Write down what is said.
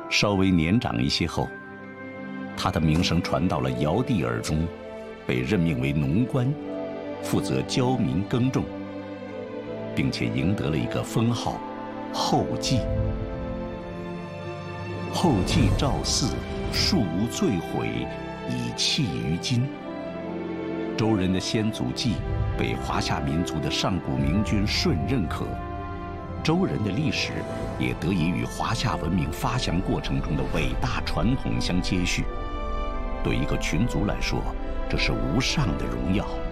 稍微年长一些后，他的名声传到了尧帝耳中，被任命为农官，负责教民耕种，并且赢得了一个封号后稷。后稷赵嗣，庶无罪毁，以弃于今。周人的先祖稷被华夏民族的上古明君舜认可，周人的历史也得以与华夏文明发祥过程中的伟大传统相接续。对一个群族来说，这是无上的荣耀。